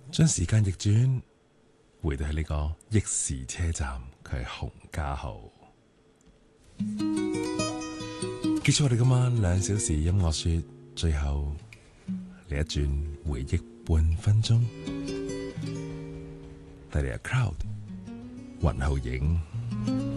將時間逆轉，回到去呢個憶時車站，佢係洪家豪。結束我哋今晚2小時音樂雪，最後嚟一轉回憶半分鐘，帶嚟 A Cloud 雲後影。